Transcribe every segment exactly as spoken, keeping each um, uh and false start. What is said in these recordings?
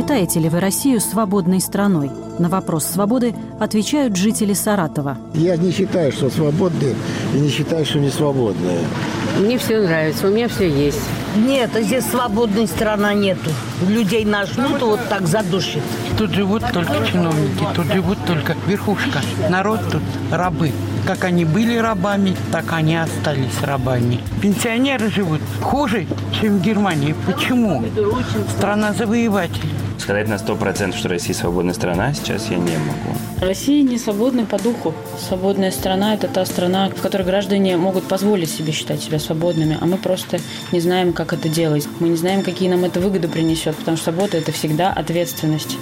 Считаете ли вы Россию свободной страной? На вопрос свободы отвечают жители Саратова. Я не считаю, что свободные, и не считаю, что не свободные. Мне все нравится, у меня все есть. Нет, здесь свободной страны нету. Людей нажмут, вот так задушит. Тут живут только чиновники, тут живут только верхушка. Народ тут рабы. Как они были рабами, так они остались рабами. Пенсионеры живут хуже, чем в Германии. Почему? Страна завоевателей. Сказать на сто процентов, что Россия свободная страна, сейчас я не могу. Россия не свободна по духу. Свободная страна – это та страна, в которой граждане могут позволить себе считать себя свободными, а мы просто не знаем, как это делать. Мы не знаем, какие нам это выгоды принесет, потому что свобода – это всегда ответственность.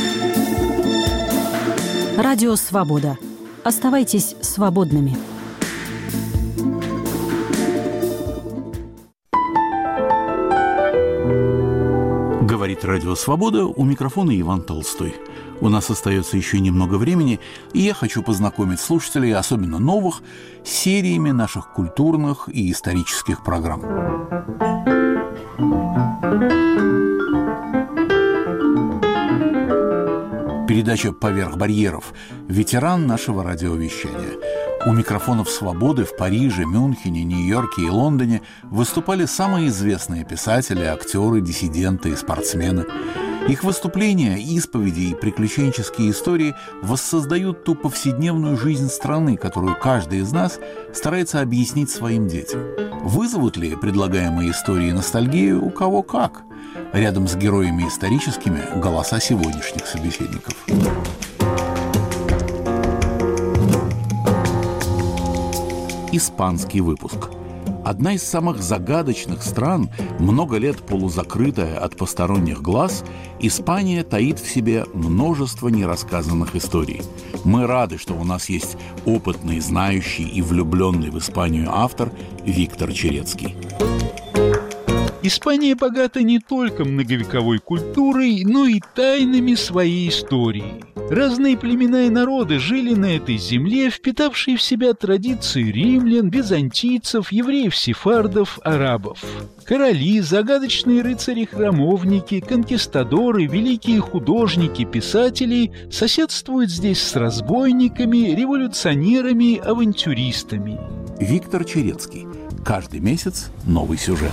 Радио «Свобода». Оставайтесь свободными. Говорит Радио «Свобода», у микрофона Иван Толстой. У нас остается еще немного времени, и я хочу познакомить слушателей, особенно новых, с сериями наших культурных и исторических программ. Передача «Поверх барьеров» – ветеран нашего радиовещания. У микрофонов «Свободы» в Париже, Мюнхене, Нью-Йорке и Лондоне выступали самые известные писатели, актеры, диссиденты и спортсмены. Их выступления, исповеди и приключенческие истории воссоздают ту повседневную жизнь страны, которую каждый из нас старается объяснить своим детям. Вызовут ли предлагаемые истории ностальгию у кого как? Рядом с героями историческими – голоса сегодняшних собеседников. Испанский выпуск. Одна из самых загадочных стран, много лет полузакрытая от посторонних глаз, Испания таит в себе множество нерассказанных историй. Мы рады, что у нас есть опытный, знающий и влюбленный в Испанию автор Виктор Черецкий. Испания богата не только многовековой культурой, но и тайнами своей истории. Разные племена и народы жили на этой земле, впитавшие в себя традиции римлян, византийцев, евреев-сефардов, арабов. Короли, загадочные рыцари-храмовники, конкистадоры, великие художники, писатели соседствуют здесь с разбойниками, революционерами, авантюристами. Виктор Черецкий. Каждый месяц новый сюжет.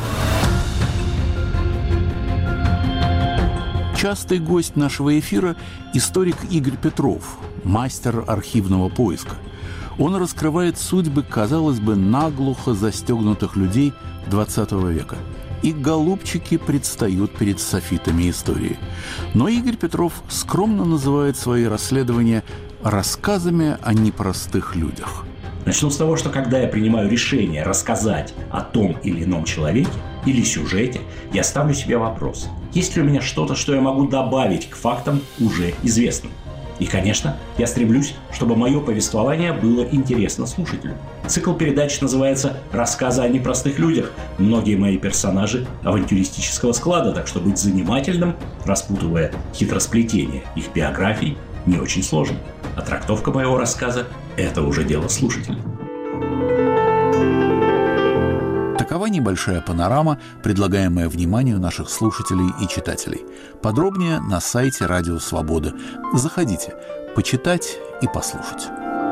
Частый гость нашего эфира – историк Игорь Петров, мастер архивного поиска. Он раскрывает судьбы, казалось бы, наглухо застегнутых людей двадцатого века. И голубчики предстают перед софитами истории. Но Игорь Петров скромно называет свои расследования рассказами о непростых людях. Начну с того, что когда я принимаю решение рассказать о том или ином человеке или сюжете, я ставлю себе вопрос: есть ли у меня что-то, что я могу добавить к фактам уже известным? И, конечно, я стремлюсь, чтобы мое повествование было интересно слушателю. Цикл передач называется «Рассказы о непростых людях». Многие мои персонажи авантюристического склада, так что быть занимательным, распутывая хитросплетение их биографий, не очень сложно. А трактовка моего рассказа – это уже дело слушателя. Такова небольшая панорама, предлагаемая вниманию наших слушателей и читателей. Подробнее на сайте Радио Свобода. Заходите, почитать и послушать.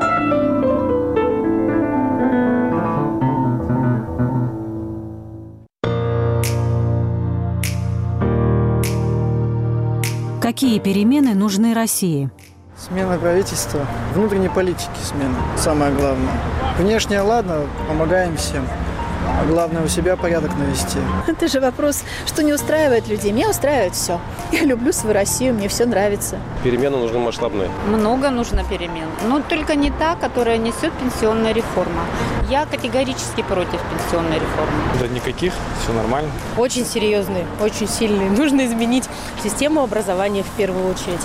Какие перемены нужны России? Смена правительства, внутренней политики смена, самое главное. Внешне, ладно, помогаем всем. А главное, у себя порядок навести. Это же вопрос, что не устраивает людей. Меня устраивает все. Я люблю свою Россию, мне все нравится. Перемены нужны масштабные. Много нужно перемен. Но только не та, которая несет пенсионная реформа. Я категорически против пенсионной реформы. Да никаких, все нормально. Очень серьезные, очень сильные. Нужно изменить систему образования в первую очередь.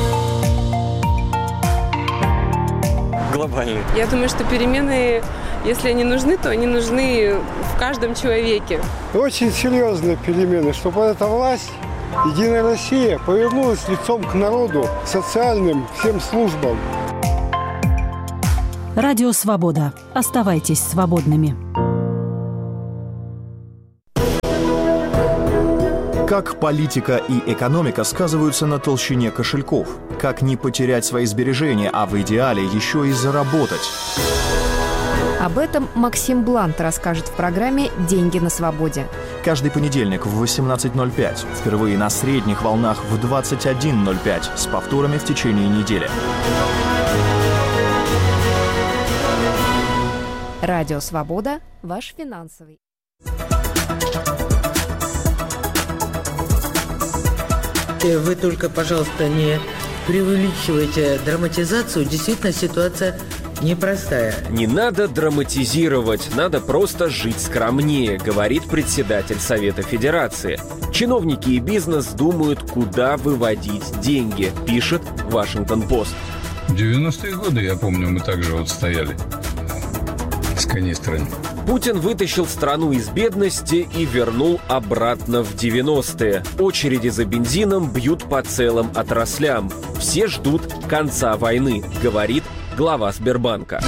Глобальные. Я думаю, что перемены, если они нужны, то они нужны в каждом человеке. Очень серьезные перемены, чтобы эта власть, Единая Россия, повернулась лицом к народу, социальным всем службам. Радио «Свобода». Оставайтесь свободными. Как политика и экономика сказываются на толщине кошельков? Как не потерять свои сбережения, а в идеале еще и заработать? Об этом Максим Блант расскажет в программе «Деньги на свободе». Каждый понедельник в восемнадцать ноль пять. Впервые на средних волнах в двадцать один ноль пять. С повторами в течение недели. Радио «Свобода» – ваш финансовый. Вы только, пожалуйста, не преувеличивайте драматизацию. Действительно, ситуация непростая. Не надо драматизировать, надо просто жить скромнее, говорит председатель Совета Федерации. Чиновники и бизнес думают, куда выводить деньги, пишет Вашингтон-Пост. В девяностые годы, я помню, мы также вот стояли с канистрами. Путин вытащил страну из бедности и вернул обратно в девяностые. Очереди за бензином бьют по целым отраслям. Все ждут конца войны, говорит глава Сбербанка.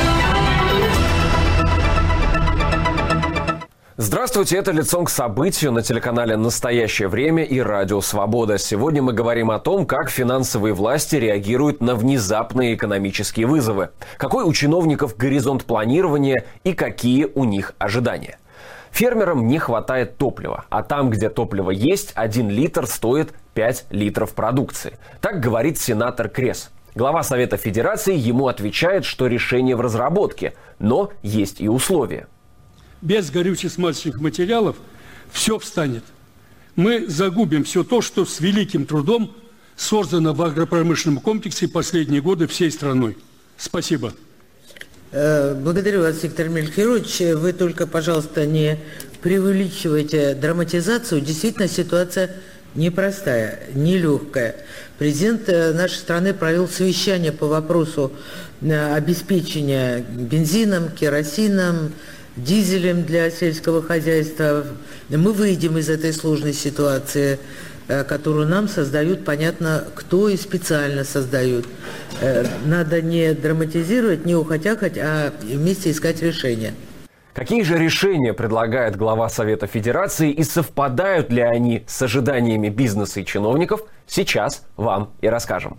Здравствуйте, это «Лицом к событию» на телеканале «Настоящее время» и «Радио Свобода». Сегодня мы говорим о том, как финансовые власти реагируют на внезапные экономические вызовы, какой у чиновников горизонт планирования и какие у них ожидания. Фермерам не хватает топлива, а там, где топливо есть, один литр стоит пять литров продукции. Так говорит сенатор Крес. Глава Совета Федерации ему отвечает, что решение в разработке, но есть и условия. Без горюче-смазочных материалов все встанет. Мы загубим все то, что с великим трудом создано в агропромышленном комплексе последние годы всей страной. Спасибо. Благодарю вас, Виктор Мельхирович. Вы только, пожалуйста, не преувеличивайте драматизацию. Действительно, ситуация непростая, нелегкая. Президент нашей страны провел совещание по вопросу обеспечения бензином, керосином, дизелем для сельского хозяйства. Мы выйдем из этой сложной ситуации, которую нам создают, понятно, кто и специально создают. Надо не драматизировать, не ухотякать, а вместе искать решения. Какие же решения предлагает глава Совета Федерации и совпадают ли они с ожиданиями бизнеса и чиновников, сейчас вам и расскажем.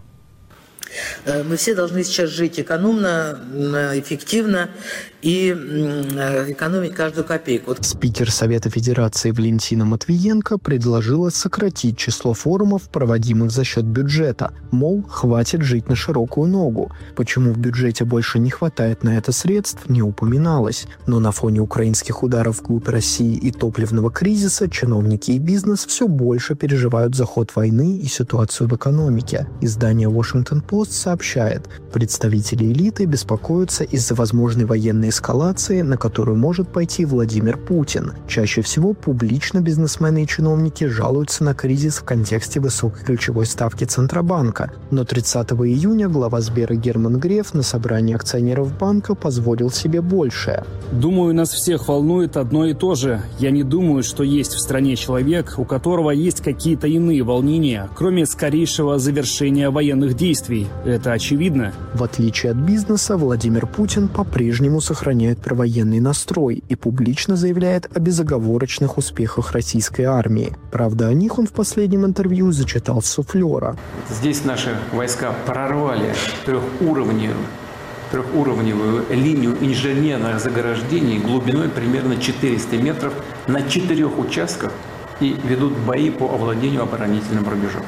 Мы все должны сейчас жить экономно, эффективно и экономить каждую копейку. Спикер Совета Федерации Валентина Матвиенко предложила сократить число форумов, проводимых за счет бюджета. Мол, хватит жить на широкую ногу. Почему в бюджете больше не хватает на это средств, не упоминалось. Но на фоне украинских ударов вглубь России и топливного кризиса чиновники и бизнес все больше переживают за ход войны и ситуацию в экономике. Издание «Вашингтон-Пост» сообщает, представители элиты беспокоятся из-за возможной военной эскалации, на которую может пойти Владимир Путин. Чаще всего публично бизнесмены и чиновники жалуются на кризис в контексте высокой ключевой ставки Центробанка. Но тридцатого июня глава Сбера Герман Греф на собрании акционеров банка позволил себе большее. Думаю, нас всех волнует одно и то же. Я не думаю, что есть в стране человек, у которого есть какие-то иные волнения, кроме скорейшего завершения военных действий. Это очевидно. В отличие от бизнеса, Владимир Путин по-прежнему сохраняет провоенный настрой и публично заявляет о безоговорочных успехах российской армии. Правда, о них он в последнем интервью зачитал с суфлера. Здесь наши войска прорвали трехуровневую, трехуровневую линию инженерных заграждений глубиной примерно четыреста метров на четырех участках и ведут бои по овладению оборонительным рубежом.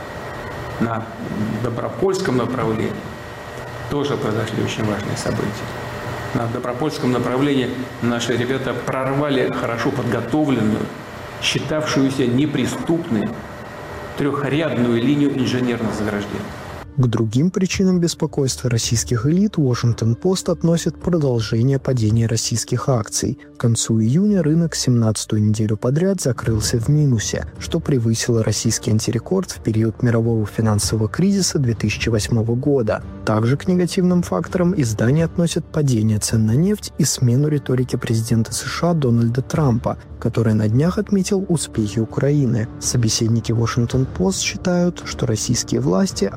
На Добропольском направлении тоже произошли очень важные события. На Добропольском направлении наши ребята прорвали хорошо подготовленную, считавшуюся неприступной трехрядную линию инженерных заграждений. К другим причинам беспокойства российских элит Вашингтон-Пост относит продолжение падения российских акций. К концу июня рынок семнадцатую неделю подряд закрылся в минусе, что превысило российский антирекорд в период мирового финансового кризиса две тысячи восьмого года. Также к негативным факторам издание относит падение цен на нефть и смену риторики президента США Дональда Трампа, который на днях отметил успехи Украины. Собеседники Вашингтон-Пост считают, что российские власти оказались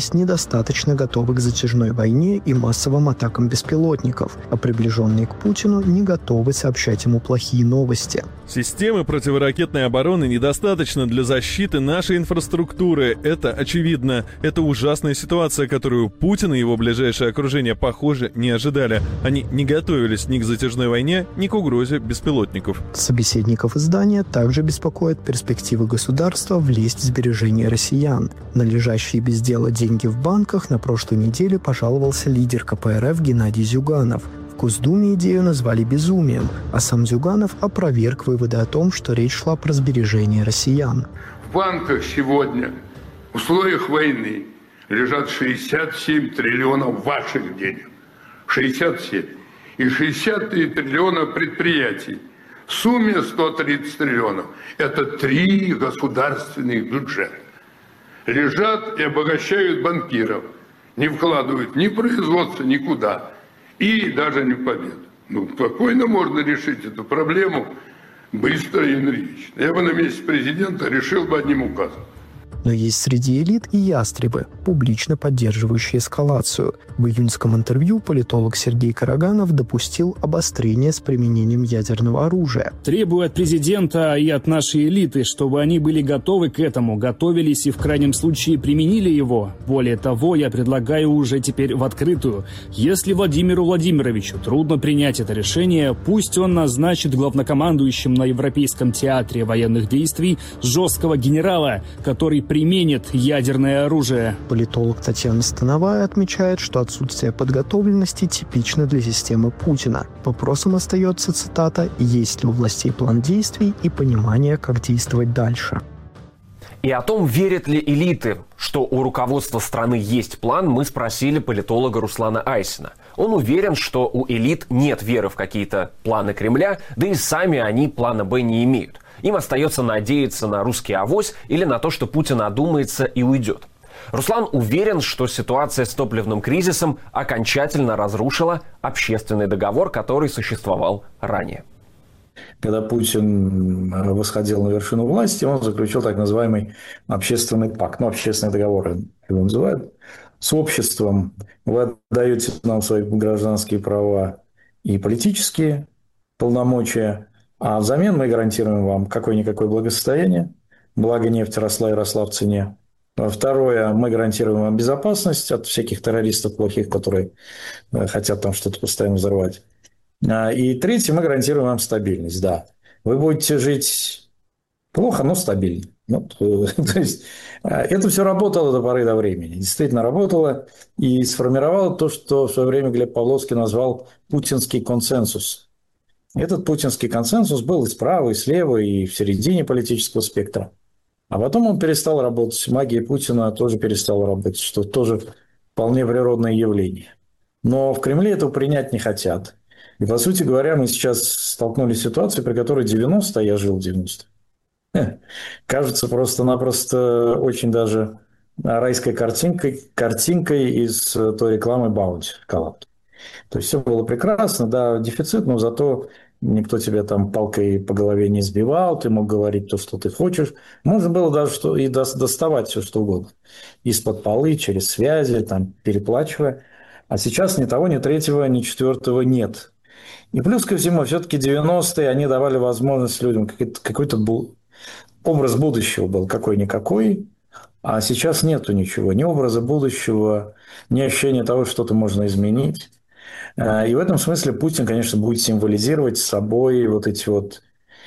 оказались недостаточно готовы к затяжной войне и массовым атакам беспилотников, а приближенные к Путину не готовы сообщать ему плохие новости. Системы противоракетной обороны недостаточно для защиты нашей инфраструктуры. Это очевидно. Это ужасная ситуация, которую Путин и его ближайшее окружение, похоже, не ожидали. Они не готовились ни к затяжной войне, ни к угрозе беспилотников. Собеседников издания также беспокоят перспективы государства влезть в сбережения россиян. На лежащие без дела деньги в банках на прошлой неделе пожаловался лидер ка пэ эр эф Геннадий Зюганов. В Госдуме идею назвали безумием, а сам Зюганов опроверг выводы о том, что речь шла про сбережения россиян. В банках сегодня в условиях войны лежат шестьдесят семь триллионов ваших денег. шестьдесят семь. И шестьдесят три триллиона предприятий. В сумме сто тридцать триллионов. Это три государственных бюджета. Лежат и обогащают банкиров. Не вкладывают ни в производство, никуда. И даже не в победу. Ну, спокойно можно решить эту проблему быстро и энергично. Я бы на месте президента решил бы одним указом. Но есть среди элит и ястребы, публично поддерживающие эскалацию. В июньском интервью политолог Сергей Караганов допустил обострение с применением ядерного оружия. Требую от президента и от нашей элиты, чтобы они были готовы к этому, готовились и в крайнем случае применили его. Более того, я предлагаю уже теперь в открытую. Если Владимиру Владимировичу трудно принять это решение, пусть он назначит главнокомандующим на Европейском театре военных действий жесткого генерала, который применит ядерное оружие. Политолог Татьяна Становая отмечает, что отсутствие подготовленности типично для системы Путина. Вопросом остается, цитата, «есть ли у властей план действий и понимание, как действовать дальше». И о том, верят ли элиты, что у руководства страны есть план, мы спросили политолога Руслана Айсина. Он уверен, что у элит нет веры в какие-то планы Кремля, да и сами они плана Б не имеют. Им остается надеяться на русский авось или на то, что Путин одумается и уйдет. Руслан уверен, что ситуация с топливным кризисом окончательно разрушила общественный договор, который существовал ранее. Когда Путин восходил на вершину власти, он заключил так называемый общественный пакт, ну, общественный договор его называют, с обществом. Вы отдаете нам свои гражданские права и политические полномочия, а взамен мы гарантируем вам какое-никакое благосостояние, благо нефть росла и росла в цене. Второе, мы гарантируем вам безопасность от всяких террористов плохих, которые хотят там что-то постоянно взорвать. И третье, мы гарантируем вам стабильность, да. Вы будете жить плохо, но стабильно. Ну, то есть, это все работало до поры до времени. Действительно работало и сформировало то, что в свое время Глеб Павловский назвал путинский консенсус. Этот путинский консенсус был и справа, и слева, и в середине политического спектра. А потом он перестал работать. Магия Путина тоже перестала работать, что тоже вполне природное явление. Но в Кремле этого принять не хотят. И, по сути говоря, мы сейчас столкнулись с ситуацией, при которой девяностые, а я жил в девяностых, кажется просто-напросто очень даже райской картинкой, картинкой из той рекламы Баунти шоколад. То есть все было прекрасно, да, дефицит, но зато никто тебя там палкой по голове не сбивал, ты мог говорить то, что ты хочешь. Можно было даже что, и доставать все, что угодно. Из-под полы, через связи, там, переплачивая. А сейчас ни того, ни третьего, ни четвертого нет. И плюс ко всему, все-таки девяностые, они давали возможность людям, какой-то был, образ будущего был какой-никакой, а сейчас нету ничего, ни образа будущего, ни ощущения того, что что-то можно изменить. И в этом смысле Путин, конечно, будет символизировать собой вот эти вот,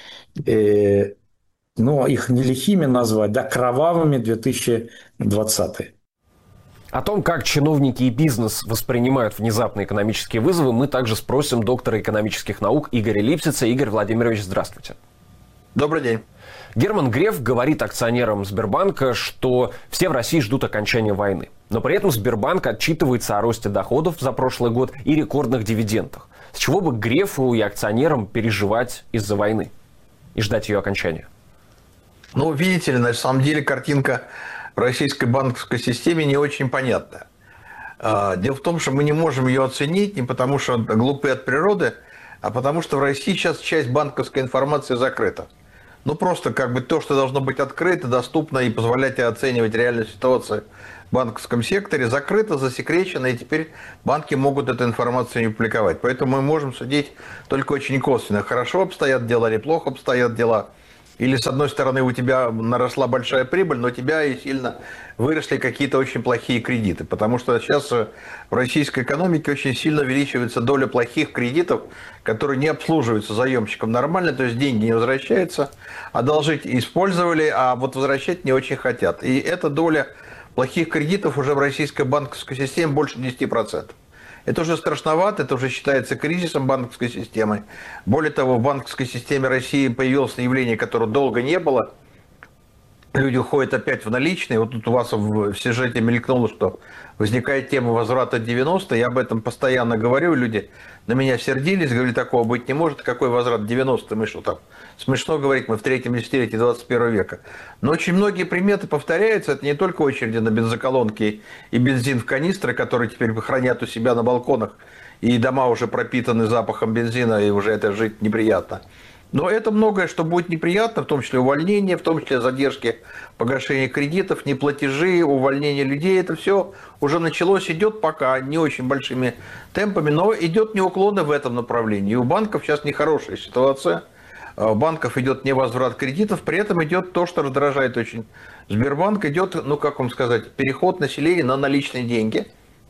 э, ну, их не лихими назвать, да, кровавыми две тысячи двадцатые. О том, как чиновники и бизнес воспринимают внезапные экономические вызовы, мы также спросим доктора экономических наук Игоря Липсица. Игорь Владимирович, здравствуйте. Добрый день. Герман Греф говорит акционерам Сбербанка, что все в России ждут окончания войны. Но при этом Сбербанк отчитывается о росте доходов за прошлый год и рекордных дивидендах. С чего бы Грефу и акционерам переживать из-за войны и ждать ее окончания? Ну, видите ли, на самом деле картинка в российской банковской системе не очень понятна. Дело в том, что мы не можем ее оценить не потому, что глупы от природы, а потому что в России сейчас часть банковской информации закрыта. Ну, просто как бы то, что должно быть открыто, доступно и позволять оценивать реальную ситуацию в банковском секторе, закрыто, засекречено, и теперь банки могут эту информацию не публиковать. Поэтому мы можем судить только очень косвенно. Хорошо обстоят дела или плохо обстоят дела. Или, с одной стороны, у тебя наросла большая прибыль, но у тебя и сильно выросли какие-то очень плохие кредиты. Потому что сейчас в российской экономике очень сильно увеличивается доля плохих кредитов, которые не обслуживаются заемщиком нормально, то есть деньги не возвращаются, одолжить использовали, а вот возвращать не очень хотят. И эта доля плохих кредитов уже в российской банковской системе больше десяти процентов. Это уже страшновато, это уже считается кризисом банковской системы. Более того, в банковской системе России появилось явление, которого долго не было. Люди уходят опять в наличные. Вот тут у вас в сюжете мелькнуло, что возникает тема возврата девяностых. Я об этом постоянно говорю. Люди на меня сердились, говорили, такого быть не может. Какой возврат девяностых? Мы что там? Смешно говорить, мы в третьем десятилетии двадцать первого века. Но очень многие приметы повторяются. Это не только очереди на бензоколонки и бензин в канистры, которые теперь хранят у себя на балконах. И дома уже пропитаны запахом бензина, и уже это жить неприятно. Но это многое, что будет неприятно, в том числе увольнение, в том числе задержки погашения кредитов, неплатежи, увольнение людей. Это все уже началось, идет пока не очень большими темпами, но идет неуклонно в этом направлении. И у банков сейчас нехорошая ситуация. У банков идет невозврат кредитов, при этом идет то, что раздражает очень Сбербанк, идет, ну как вам сказать, переход населения на наличные деньги.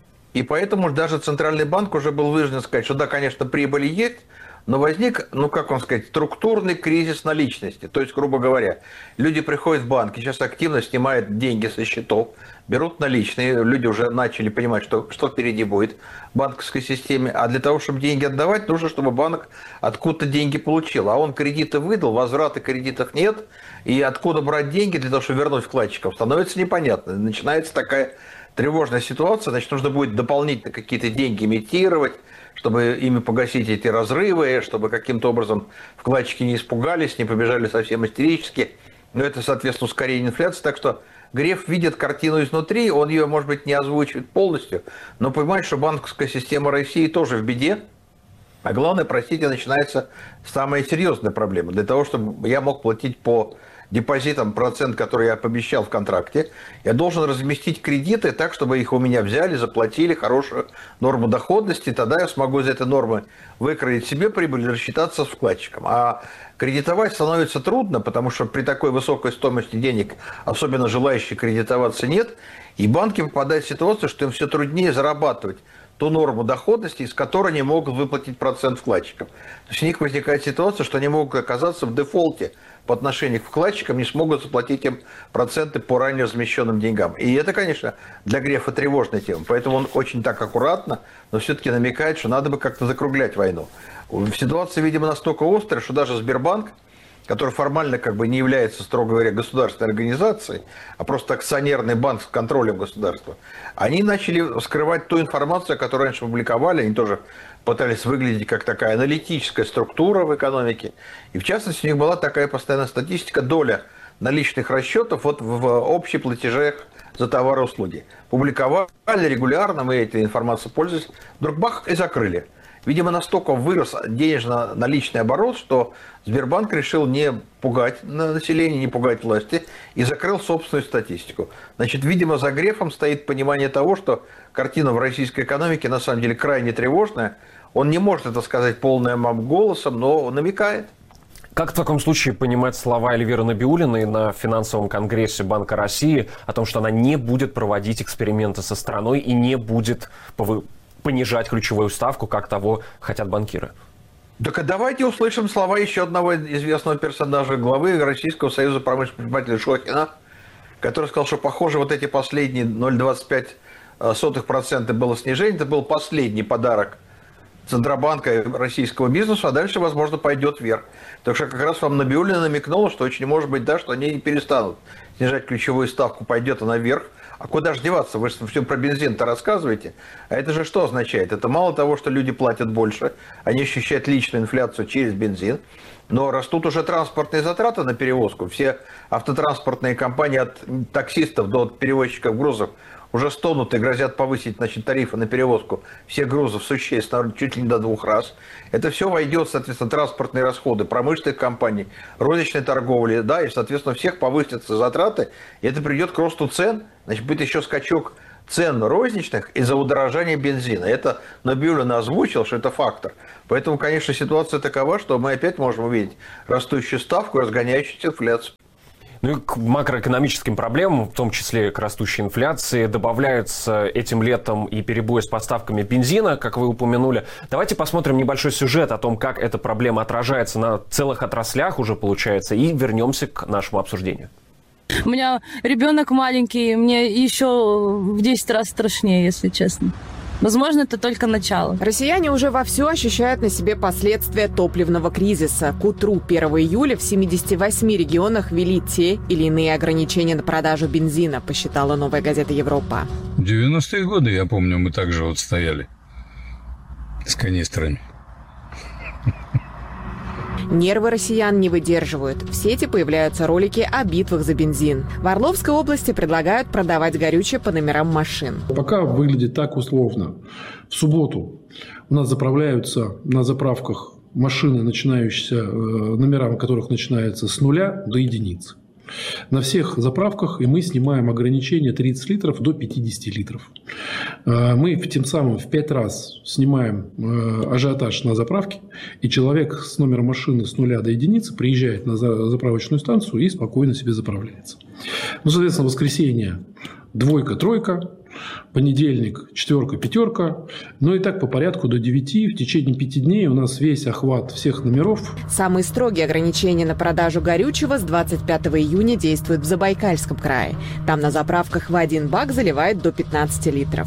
И поэтому даже Центральный банк уже был вынужден сказать, что да, конечно, прибыли есть, но возник, ну как вам сказать, структурный кризис наличности. То есть, грубо говоря, люди приходят в банк и сейчас активно снимают деньги со счетов, берут наличные, люди уже начали понимать, что, что впереди будет в банковской системе. А для того, чтобы деньги отдавать, нужно, чтобы банк откуда-то деньги получил. А он кредиты выдал, возврата кредитов нет. И откуда брать деньги для того, чтобы вернуть вкладчикам, становится непонятно. Начинается такая тревожная ситуация, значит, нужно будет дополнительно какие-то деньги имитировать, чтобы ими погасить эти разрывы, чтобы каким-то образом вкладчики не испугались, не побежали совсем истерически. Но это, соответственно, ускорение инфляции. Так что Греф видит картину изнутри, он ее, может быть, не озвучивает полностью, но понимает, что банковская система России тоже в беде. А главное, простите, начинается самая серьезная проблема. Для того, чтобы я мог платить по депозитам процент, который я пообещал в контракте, я должен разместить кредиты так, чтобы их у меня взяли, заплатили хорошую норму доходности, тогда я смогу из этой нормы выкроить себе прибыль и рассчитаться с вкладчиком. А кредитовать становится трудно, потому что при такой высокой стоимости денег особенно желающих кредитоваться нет, и банки попадают в ситуацию, что им все труднее зарабатывать ту норму доходности, из которой они могут выплатить процент вкладчикам. То есть у них возникает ситуация, что они могут оказаться в дефолте по отношению к вкладчикам, не смогут заплатить им проценты по ранее размещенным деньгам. И это, конечно, для Грефа тревожная тема. Поэтому он очень так аккуратно, но все-таки намекает, что надо бы как-то закруглять войну. Ситуация, видимо, настолько острая, что даже Сбербанк, который формально как бы не является, строго говоря, государственной организацией, а просто акционерный банк с контролем государства, они начали скрывать ту информацию, которую раньше публиковали, они тоже пытались выглядеть как такая аналитическая структура в экономике. И в частности, у них была такая постоянная статистика, доля наличных расчетов вот в общих платежах за товары и услуги. Публиковали регулярно, мы этой информацией пользовались, вдруг бах и закрыли. Видимо, настолько вырос денежно-наличный оборот, что Сбербанк решил не пугать население, не пугать власти и закрыл собственную статистику. Значит, видимо, за Грефом стоит понимание того, что картина в российской экономике на самом деле крайне тревожная. Он не может это сказать полным голосом, но намекает. Как в таком случае понимать слова Эльвиры Набиуллиной на финансовом конгрессе Банка России о том, что она не будет проводить эксперименты со страной и не будет повы... понижать ключевую ставку, как того хотят банкиры? Так давайте услышим слова еще одного известного персонажа, главы Российского союза промышленных предпринимателей Шохина, который сказал, что, похоже, вот эти последние ноль целых двадцать пять сотых процента было снижение, это был последний подарок Центробанка и российского бизнеса, а дальше, возможно, пойдет вверх. Так что как раз вам Набиуллина намекнула, что очень может быть, да, что они не перестанут снижать ключевую ставку, пойдет она вверх. А куда же деваться? Вы же все про бензин-то рассказываете. А это же что означает? Это мало того, что люди платят больше, они ощущают личную инфляцию через бензин. Но растут уже транспортные затраты на перевозку. Все автотранспортные компании от таксистов до перевозчиков грузов уже стонут и грозят повысить, значит, тарифы на перевозку всех грузов существенно, чуть ли не до двух раз. Это все войдет, соответственно, транспортные расходы промышленных компаний, розничной торговли, да, и, соответственно, всех повысятся затраты, и это приведет к росту цен, значит, будет еще скачок цен розничных из-за удорожания бензина. Это Набиуллин озвучил, что это фактор. Поэтому, конечно, ситуация такова, что мы опять можем увидеть растущую ставку, разгоняющуюся инфляцию. Ну и к макроэкономическим проблемам, в том числе к растущей инфляции, добавляются этим летом и перебои с поставками бензина, как вы упомянули. Давайте посмотрим небольшой сюжет о том, как эта проблема отражается на целых отраслях уже получается, и вернемся к нашему обсуждению. У меня ребенок маленький, мне еще в десять раз страшнее, если честно. Возможно, это только начало. Россияне уже вовсю ощущают на себе последствия топливного кризиса. К утру первого июля в семидесяти восьми регионах ввели те или иные ограничения на продажу бензина, посчитала «Новая газета Европа». В девяностые годы, я помню, мы также вот стояли с канистрами. Нервы россиян не выдерживают. В сети появляются ролики о битвах за бензин. В Орловской области предлагают продавать горючее по номерам машин. Пока выглядит так условно. В субботу у нас заправляются на заправках машины, начинающиеся, номера которых начинаются с нуля до единицы. На всех заправках, и мы снимаем ограничение тридцать литров до пятидесяти литров. Мы тем самым в пять раз снимаем ажиотаж на заправке, и человек с номером машины с нуля до единицы приезжает на заправочную станцию и спокойно себе заправляется. Ну, соответственно, воскресенье двойка, тройка, понедельник четверка, пятерка, ну и так по порядку до девяти. В течение пяти дней у нас весь охват всех номеров. Самые строгие ограничения на продажу горючего с двадцать пятого июня действуют в Забайкальском крае. Там на заправках в один бак заливают до пятнадцати литров.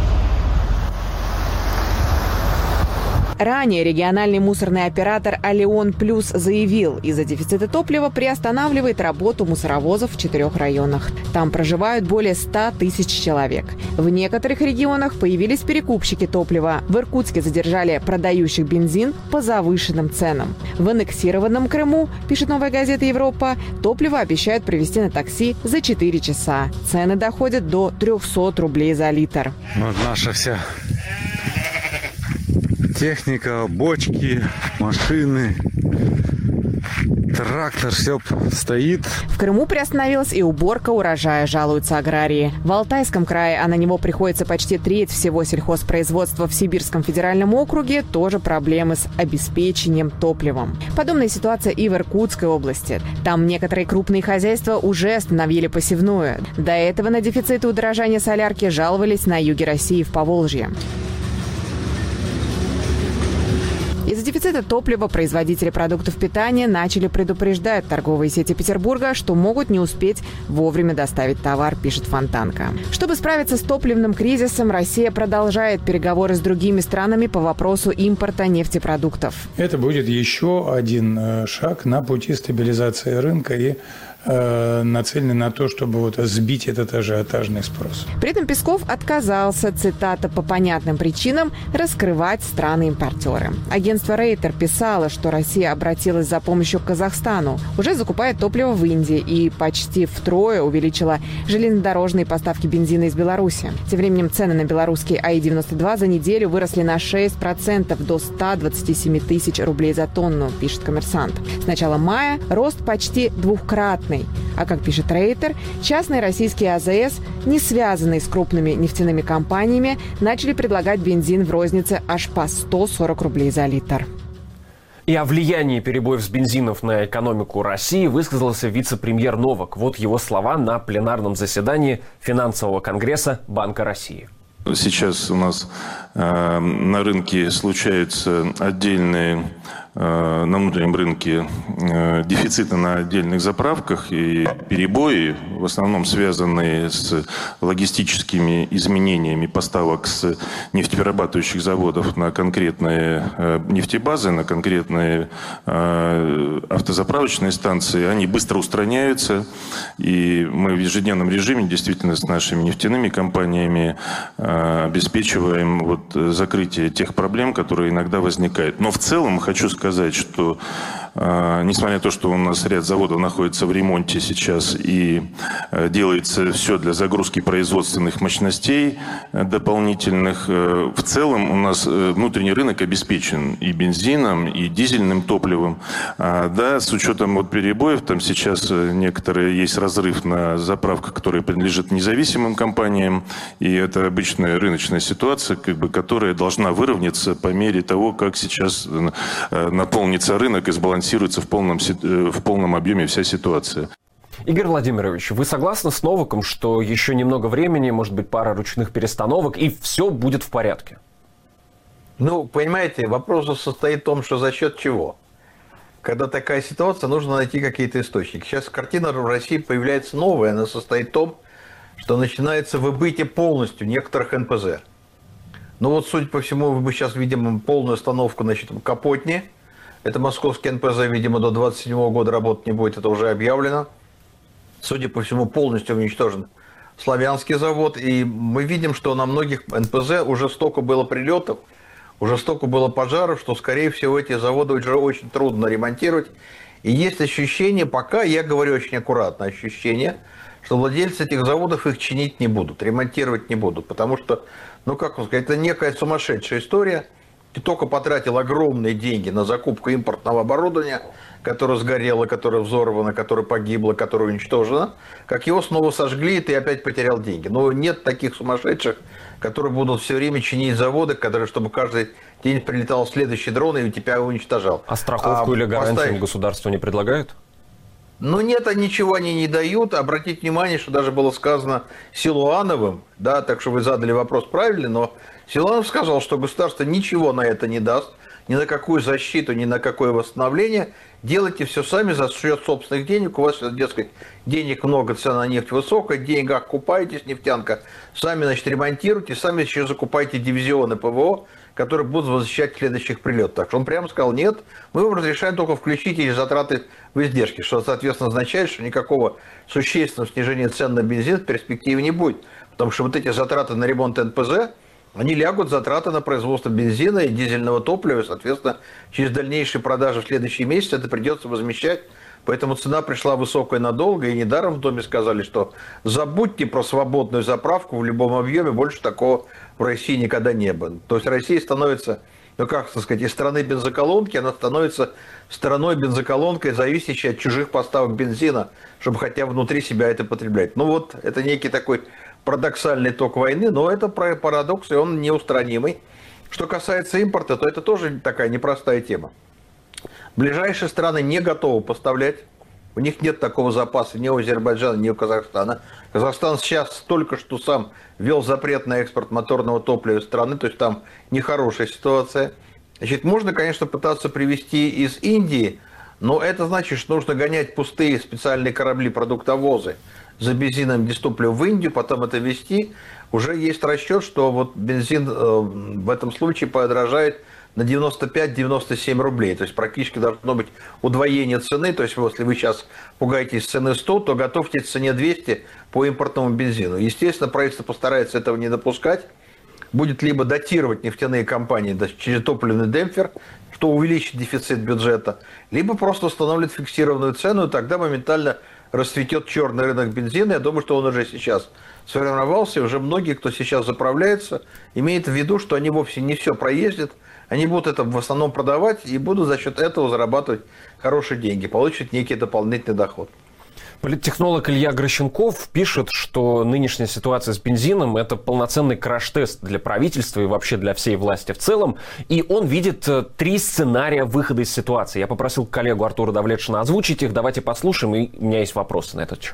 Ранее региональный мусорный оператор «Алион Плюс» заявил, из-за дефицита топлива приостанавливает работу мусоровозов в четырех районах. Там проживают более ста тысяч человек. В некоторых регионах появились перекупщики топлива. В Иркутске задержали продающих бензин по завышенным ценам. В аннексированном Крыму, пишет «Новая газета Европа», топливо обещают привезти на такси за четыре часа. Цены доходят до трехсот рублей за литр. Вот наша вся техника, бочки, машины, трактор, все стоит. В Крыму приостановилась и уборка урожая, жалуются аграрии. В Алтайском крае, а на него приходится почти треть всего сельхозпроизводства в Сибирском федеральном округе, тоже проблемы с обеспечением топливом. Подобная ситуация и в Иркутской области. Там некоторые крупные хозяйства уже остановили посевную. До этого на дефицит и удорожание солярки жаловались на юге России в Поволжье. Из-за дефицита топлива производители продуктов питания начали предупреждать торговые сети Петербурга, что могут не успеть вовремя доставить товар, пишет Фонтанка. Чтобы справиться с топливным кризисом, Россия продолжает переговоры с другими странами по вопросу импорта нефтепродуктов. Это будет еще один шаг на пути стабилизации рынка и нацелены на то, чтобы вот сбить этот ажиотажный спрос. При этом Песков отказался, цитата, по понятным причинам раскрывать страны-импортеры. Агентство Рейтер писало, что Россия обратилась за помощью к Казахстану, уже закупает топливо в Индии и почти втрое увеличила железнодорожные поставки бензина из Беларуси. Тем временем цены на белорусский А И девяносто два за неделю выросли на шесть процентов до ста двадцати семи тысяч рублей за тонну, пишет «Коммерсант». С начала мая рост почти двухкратный. А как пишет Рейтер, частные российские А Зэ Эс, не связанные с крупными нефтяными компаниями, начали предлагать бензин в рознице аж по сто сорок рублей за литр. И о влиянии перебоев с бензинов на экономику России высказался вице-премьер Новак. Вот его слова на пленарном заседании финансового конгресса Банка России. Сейчас у нас э, на рынке случаются отдельные, э, на внутреннем рынке э, дефициты на отдельных заправках и перебои, в основном связанные с логистическими изменениями поставок с нефтеперерабатывающих заводов на конкретные э, нефтебазы, на конкретные э, автозаправочные станции. Они быстро устраняются, и мы в ежедневном режиме действительно с нашими нефтяными компаниями обеспечиваем вот закрытие тех проблем, которые иногда возникают. Но в целом хочу сказать, что несмотря на то, что у нас ряд заводов находится в ремонте сейчас и делается все для загрузки производственных мощностей дополнительных, в целом у нас внутренний рынок обеспечен и бензином, и дизельным топливом. Да, с учетом вот перебоев, там сейчас некоторые есть разрыв на заправках, которые принадлежат независимым компаниям, и это обычная рыночная ситуация, как бы, которая должна выровняться по мере того, как сейчас наполнится рынок и сбалансируется в полном, в полном объеме вся ситуация. Игорь Владимирович, вы согласны с Новаком, что еще немного времени, может быть, пара ручных перестановок, и все будет в порядке? Ну, понимаете, вопрос состоит в том, что за счет чего. Когда такая ситуация, нужно найти какие-то источники. Сейчас картина в России появляется новая, она состоит в том, что начинается выбытие полностью некоторых эн пэ зэ. Ну вот, судя по всему, мы сейчас видим полную остановку, значит, в Капотне. Это московский эн пэ зэ, видимо, до двадцать седьмого года работать не будет, это уже объявлено. Судя по всему, полностью уничтожен Славянский завод. И мы видим, что на многих эн пэ зэ уже столько было прилетов, уже столько было пожаров, что, скорее всего, эти заводы уже очень трудно ремонтировать. И есть ощущение, пока, я говорю очень аккуратно, ощущение, что владельцы этих заводов их чинить не будут, ремонтировать не будут. Потому что, ну как вам сказать, это некая сумасшедшая история. Ты только потратил огромные деньги на закупку импортного оборудования, которое сгорело, которое взорвано, которое погибло, которое уничтожено. Как его снова сожгли, и ты опять потерял деньги. Но нет таких сумасшедших, которые будут все время чинить заводы, которые, чтобы каждый день прилетал следующий дрон и тебя уничтожал. А страховку а или гарантию поставить... государство не предлагают? Ну нет, ничего они не дают. Обратите внимание, что даже было сказано Силуановым, да, так что вы задали вопрос правильный, но Силуанов сказал, что государство ничего на это не даст, ни на какую защиту, ни на какое восстановление. Делайте все сами за счет собственных денег. У вас, дескать, денег много, цена на нефть высокая, в деньгах купаетесь, нефтянка. Сами, значит, ремонтируйте, сами еще закупайте дивизионы пэ вэ о, которые будут защищать следующих прилетов. Так что он прямо сказал, нет, мы вам разрешаем только включить эти затраты в издержки, что, соответственно, означает, что никакого существенного снижения цен на бензин в перспективе не будет. Потому что вот эти затраты на ремонт эн пэ зэ, они лягут в затраты на производство бензина и дизельного топлива, и, соответственно, через дальнейшие продажи в следующие месяцы это придется возмещать. Поэтому цена пришла высокая надолго, и недаром в Доме сказали, что забудьте про свободную заправку в любом объеме, больше такого в России никогда не было. То есть Россия становится, ну как сказать, из страны бензоколонки, она становится страной бензоколонкой, зависящей от чужих поставок бензина, чтобы хотя внутри себя это потреблять. Ну вот, это некий такой парадоксальный ток войны, но это парадокс, и он неустранимый. Что касается импорта, то это тоже такая непростая тема. Ближайшие страны не готовы поставлять, у них нет такого запаса ни у Азербайджана, ни у Казахстана. Казахстан сейчас только что сам ввел запрет на экспорт моторного топлива из страны, то есть там нехорошая ситуация. Значит, можно, конечно, пытаться привезти из Индии, но это значит, что нужно гонять пустые специальные корабли-продуктовозы за бензином без топлива в Индию, потом это везти. Уже есть расчет, что вот бензин в этом случае подорожает на девяносто пять - девяносто семь рублей. То есть практически должно быть удвоение цены. То есть если вы сейчас пугаетесь цены сто, то готовьте к цене двести по импортному бензину. Естественно, правительство постарается этого не допускать. Будет либо датировать нефтяные компании через топливный демпфер, что увеличит дефицит бюджета, либо просто установит фиксированную цену, и тогда моментально расцветет черный рынок бензина. Я думаю, что он уже сейчас сформировался. Уже многие, кто сейчас заправляется, имеют в виду, что они вовсе не все проездят. Они будут это в основном продавать и будут за счет этого зарабатывать хорошие деньги, получат некий дополнительный доход. Политтехнолог Илья Грощенков пишет, что нынешняя ситуация с бензином – это полноценный краш-тест для правительства и вообще для всей власти в целом. И он видит три сценария выхода из ситуации. Я попросил коллегу Артура Давлетшина озвучить их. Давайте послушаем, и у меня есть вопросы на этот счет.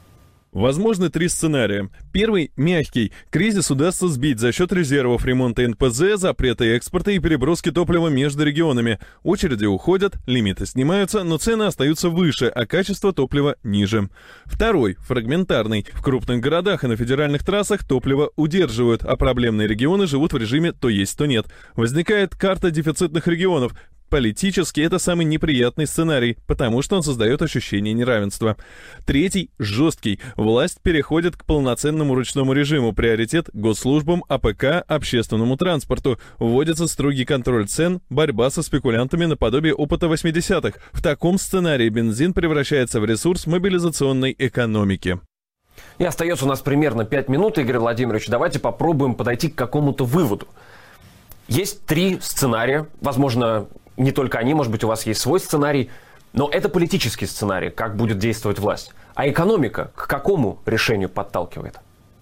Возможны три сценария. Первый – мягкий. Кризис удастся сбить за счет резервов ремонта эн пэ зэ, запрета экспорта и переброски топлива между регионами. Очереди уходят, лимиты снимаются, но цены остаются выше, а качество топлива ниже. Второй – фрагментарный. В крупных городах и на федеральных трассах топливо удерживают, а проблемные регионы живут в режиме «то есть, то нет». Возникает карта дефицитных регионов. Политически это самый неприятный сценарий, потому что он создает ощущение неравенства. Третий – жесткий. Власть переходит к полноценному ручному режиму. Приоритет – госслужбам, АПК, общественному транспорту. Вводится строгий контроль цен, борьба со спекулянтами наподобие опыта восьмидесятых. В таком сценарии бензин превращается в ресурс мобилизационной экономики. И остается у нас примерно пять минут, Игорь Владимирович. Давайте попробуем подойти к какому-то выводу. Есть три сценария, возможно, не только они, может быть, у вас есть свой сценарий, но это политический сценарий, как будет действовать власть. А экономика к какому решению подталкивает?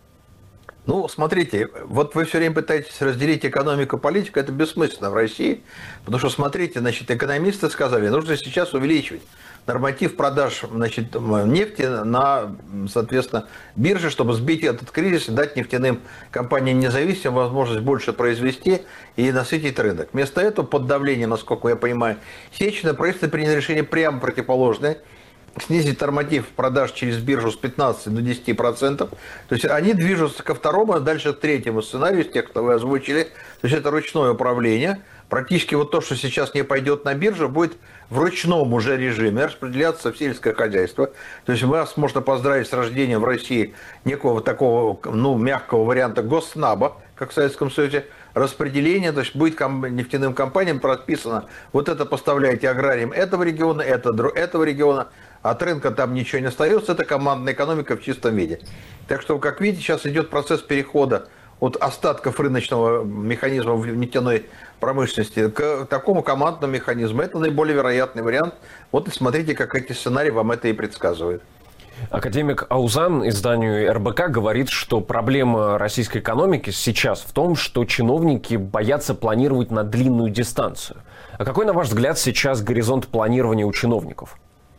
Ну, смотрите, вот вы все время пытаетесь разделить экономику и политику, это бессмысленно в России, потому что, смотрите, значит, экономисты сказали, нужно сейчас увеличивать норматив продаж, значит, нефти на, соответственно, бирже, чтобы сбить этот кризис и дать нефтяным компаниям независимым возможность больше произвести и насытить рынок. Вместо этого, под давлением, насколько я понимаю, Сечина, правительство приняло решение прямо противоположное, снизить норматив продаж через биржу с пятнадцати до десяти процентов. То есть они движутся ко второму, а дальше к третьему сценарию, из тех, что вы озвучили. То есть это ручное управление. Практически вот то, что сейчас не пойдет на биржу, будет в ручном уже режиме распределяться в сельское хозяйство. То есть вас можно поздравить с рождением в России некого такого, ну, мягкого варианта госнаба, как в Советском Союзе, распределение, то есть будет нефтяным компаниям прописано, вот это поставляете аграриям этого региона, это, этого региона, от рынка там ничего не остается, это командная экономика в чистом виде. Так что, как видите, сейчас идет процесс перехода от остатков рыночного механизма в нефтяной промышленности к такому командному механизму. Это наиболее вероятный вариант. Вот и смотрите, как эти сценарии вам это и предсказывают. Академик Аузан изданию эр бэ ка говорит, что проблема российской экономики сейчас в том, что чиновники боятся планировать на длинную дистанцию. А какой, на ваш взгляд, сейчас горизонт планирования у чиновников?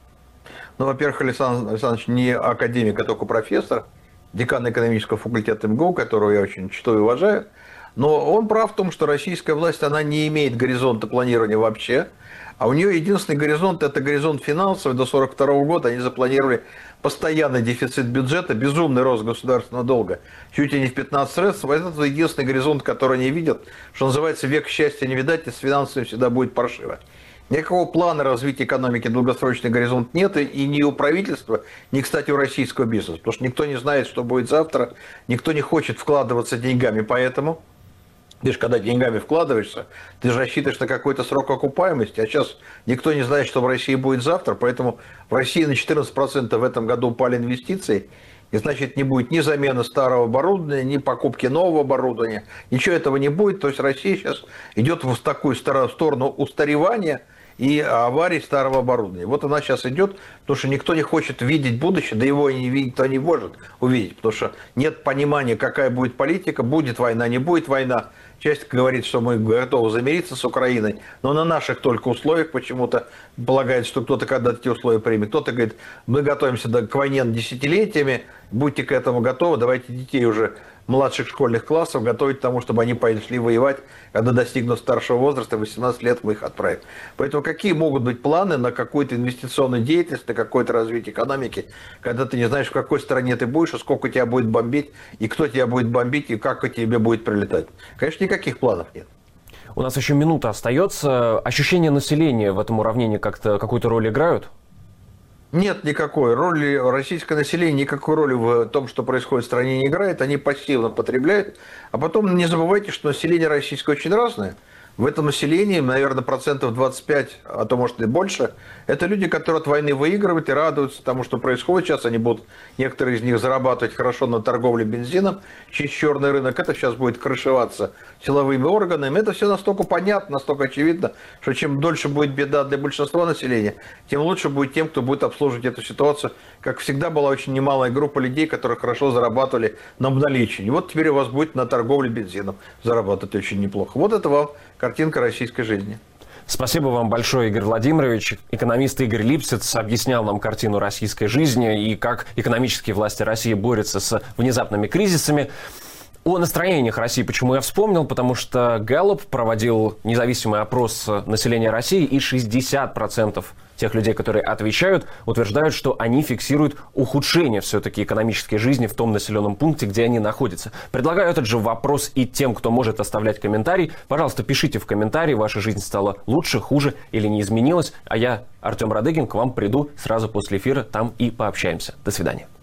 Ну, во-первых, Александр Александрович не академик, а только профессор, декан экономического факультета эм гэ у, которого я очень чту и уважаю. Но он прав в том, что российская власть, она не имеет горизонта планирования вообще. А у нее единственный горизонт – это горизонт финансовый. До сорок второго года они запланировали постоянный дефицит бюджета, безумный рост государственного долга, чуть ли не в пятнадцать раз. Это единственный горизонт, который они видят. Что называется, век счастья не видать, и с финансами всегда будет паршиво. Никакого плана развития экономики, долгосрочный горизонт нет, и ни у правительства, ни, кстати, у российского бизнеса. Потому что никто не знает, что будет завтра, никто не хочет вкладываться деньгами, поэтому... Ты же когда деньгами вкладываешься, ты же рассчитываешь на какой-то срок окупаемости, а сейчас никто не знает, что в России будет завтра, поэтому в России на четырнадцать процентов в этом году упали инвестиции, и значит не будет ни замены старого оборудования, ни покупки нового оборудования, ничего этого не будет, то есть Россия сейчас идет в такую сторону устаревания и аварий старого оборудования. Вот она сейчас идет, потому что никто не хочет видеть будущее, да его и не видит, никто не может увидеть, потому что нет понимания, какая будет политика, будет война, не будет война. Часть говорит, что мы готовы замириться с Украиной, но на наших только условиях почему-то полагает, что кто-то когда-то эти условия примет. Кто-то говорит, мы готовимся к войне десятилетиями, будьте к этому готовы, давайте детей уже младших школьных классов готовить к тому, чтобы они пошли воевать, когда достигнут старшего возраста, восемнадцать лет мы их отправим. Поэтому какие могут быть планы на какую-то инвестиционную деятельность, на какое-то развитие экономики, когда ты не знаешь, в какой стране ты будешь, и сколько тебя будет бомбить, и кто тебя будет бомбить, и как тебе будет прилетать. Конечно, никаких планов нет. У нас еще минута остается. Ощущения населения в этом уравнении как-то какую-то роль играют? Нет никакой роли, российское население никакой роли в том, что происходит в стране, не играет, они пассивно потребляют. А потом не забывайте, что население российское очень разное. В этом населении, наверное, процентов двадцать пять, а то может и больше, это люди, которые от войны выигрывают и радуются тому, что происходит. Сейчас они будут, некоторые из них, зарабатывать хорошо на торговле бензином через черный рынок. Это сейчас будет крышеваться силовыми органами. Это все настолько понятно, настолько очевидно, что чем дольше будет беда для большинства населения, тем лучше будет тем, кто будет обслуживать эту ситуацию. Как всегда, была очень немалая группа людей, которые хорошо зарабатывали на обналичии. И вот теперь у вас будет на торговле бензином зарабатывать очень неплохо. Вот это вам картинка российской жизни. Спасибо вам большое, Игорь Владимирович. Экономист Игорь Липсиц объяснял нам картину российской жизни и как экономические власти России борются с внезапными кризисами. О настроениях России почему я вспомнил, потому что Гэллоп проводил независимый опрос населения России, и шестьдесят процентов тех людей, которые отвечают, утверждают, что они фиксируют ухудшение все-таки экономической жизни в том населенном пункте, где они находятся. Предлагаю этот же вопрос и тем, кто может оставлять комментарий. Пожалуйста, пишите в комментарии, ваша жизнь стала лучше, хуже или не изменилась. А я, Артем Радыгин, к вам приду сразу после эфира, там и пообщаемся. До свидания.